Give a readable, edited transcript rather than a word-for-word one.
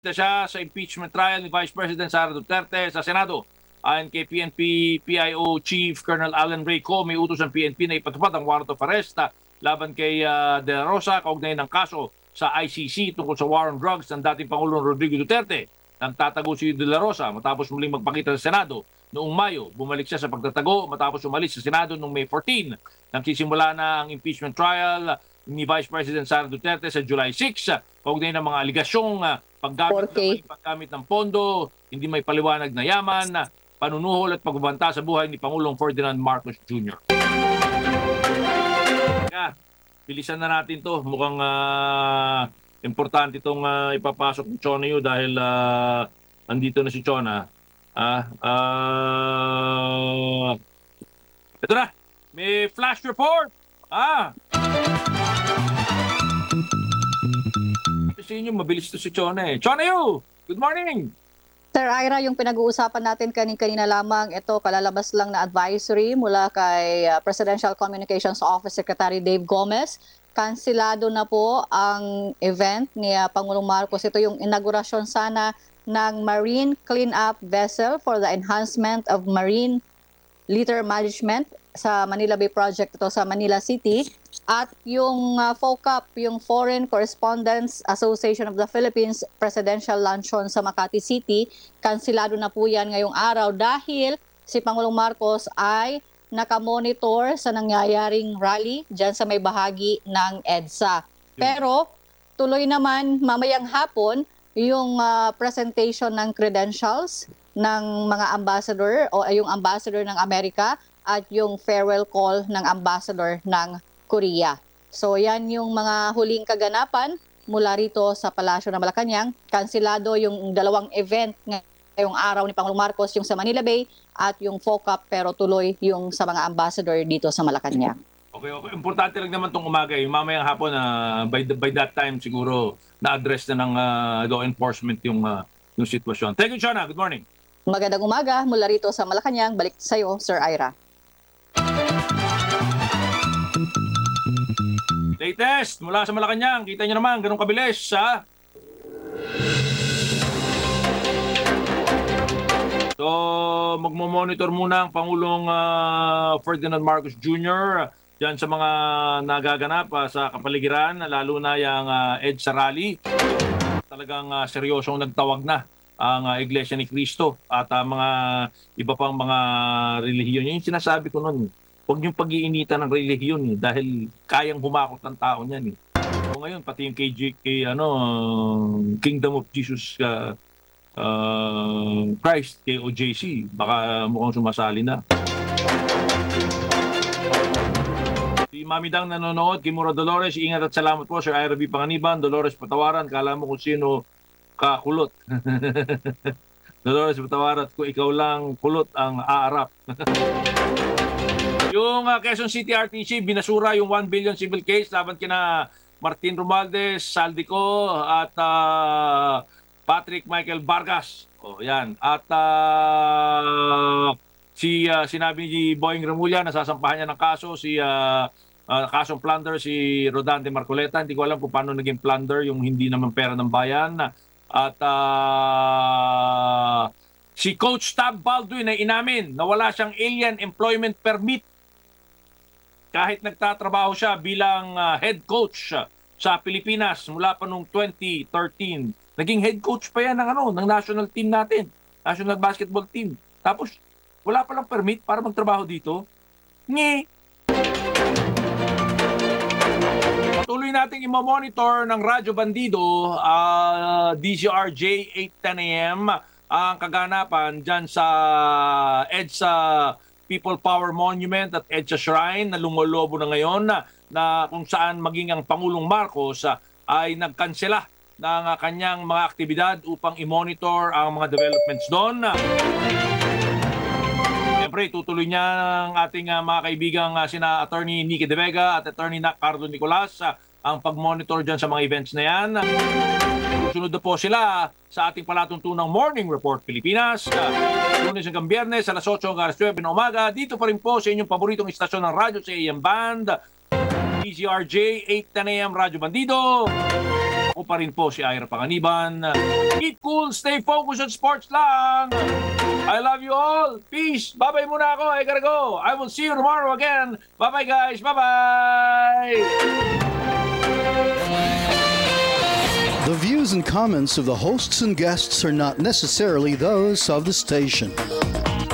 siya sa impeachment trial ni Vice President Sara Duterte sa Senado. Ayon kay PNP PIO Chief Colonel Alan Ray Co, may utos ng PNP na ipatupad ang warrant of arrest laban kay De La Rosa kaugnay ng kaso sa ICC tungkol sa war on drugs ng dating Pangulong Rodrigo Duterte. Nang tatago si De La Rosa matapos muling magpakita sa Senado noong Mayo. Bumalik siya sa pagtatago matapos umalis sa Senado noong May 14. Nagsisimula na ang impeachment trial ni Vice President Sara Duterte sa July 6. Kaugnay ng mga aligasyong paggamit ng pondo, hindi may paliwanag na yaman, panunuhol at pagbabanta sa buhay ni Pangulong Ferdinand Marcos Jr. Bilisan na natin to. Mukhang importante itong ipapasok ni Chona Yu dahil andito na si Chona. Ito na. May flash report. Kasi inyo, mabilis to si Chona eh. Chona Yu, good morning. Sir Ira, yung pinag-uusapan natin kanina lamang, ito kalalabas lang na advisory mula kay Presidential Communications Office Secretary Dave Gomez. Kansilado na po ang event ni Pangulong Marcos. Ito yung inaugurasyon sana ng Marine Cleanup Vessel for the Enhancement of Marine Litter Management sa Manila Bay Project, ito sa Manila City. At yung FOCAP, yung Foreign Correspondents Association of the Philippines Presidential Luncheon sa Makati City, kansilado na po yan ngayong araw dahil si Pangulong Marcos ay nakamonitor sa nangyayaring rally dyan sa may bahagi ng EDSA. Pero tuloy naman mamayang hapon yung presentation ng credentials ng mga ambassador o yung ambassador ng Amerika at yung farewell call ng ambassador ng Korea. So yan yung mga huling kaganapan mula rito sa Palasyo ng Malacanang. Kansilado yung dalawang event ngayong araw ni Pangulong Marcos, yung sa Manila Bay at yung FOCAP, pero tuloy yung sa mga ambassador dito sa Malacanang. Okay. Importante lang naman itong umaga. Yung mamayang hapon, by that time siguro na-address na ng law enforcement yung sitwasyon. Thank you, Chona. Good morning. Magandang umaga mula rito sa Malacanang. Balik sa iyo, Sir Ira. Latest mula sa Malacanang. Kita nyo naman, ganun kabilis, ha? So, magmo-monitor muna ang Pangulong Ferdinand Marcos Jr. Diyan sa mga nagaganap sa kapaligiran, lalo na yung EDSA rally. Talagang seryosong nagtawag na ang Iglesia ni Cristo at mga iba pang mga relihiyon. Yung sinasabi ko noon, huwag niyong pag-iinitan ng relihiyon dahil kayang humakot ng tao niyan. So ngayon, pati yung Kingdom of Jesus Christ, KOJC, baka mukhang sumasali na. Si Mami Dang nanonood, Kimura Dolores, ingat at salamat po, Sir Ira B. Panganiban. Dolores, patawaran, kala mo kung sino kakulot. Dolores, patawaran kung ikaw lang kulot ang aarap. Yung Quezon City RTC, binasura yung 1 billion civil case laban kina Martin Romualdez, Saldico at Patrick Michael Vargas. Yan. At sinabi ni Boying Remulla, nasasampahan niya ng kaso kasong plunder si Rodante Marcoleta. Hindi ko alam kung paano naging plunder yung hindi naman pera ng bayan. At si Coach Tab Baldwin ay inamin na wala siyang alien employment permit kahit nagtatrabaho siya bilang head coach sa Pilipinas mula pa noong 2013. Naging head coach pa yan ng national team natin, national basketball team. Tapos wala palang permit para magtrabaho dito. Patuloy nating i-monitor ng Radyo Bandido, DZRJ 8:10 AM ang kaganapan dyan sa EDSA People Power Monument at EDSA Shrine na lumolobo na ngayon na kung saan maging ang Pangulong Marcos ay nagkansela ng kanyang mga aktibidad upang i-monitor ang mga developments doon. Siyempre, tutuloy niya ang ating mga kaibigang sina Attorney Nicky De Vega at Attorney Carlo Nicolas ang pag-monitor dyan sa mga events na yan. Sunod na po sila sa ating palatuntunang Morning Report Pilipinas. Lunes hanggang Biyernes, alas 8 hanggang alas 9 ng umaga. Dito pa rin po sa inyong paboritong istasyon ng radyo sa AM Band. DZRJ 8:10 AM Radyo Bandido. Ako pa rin po si Ira Panganiban. Keep cool, stay focused on sports lang. I love you all. Peace. Bye-bye muna ako. I gotta go. I will see you tomorrow again. Bye-bye guys. Bye-bye. The views and comments of the hosts and guests are not necessarily those of the station.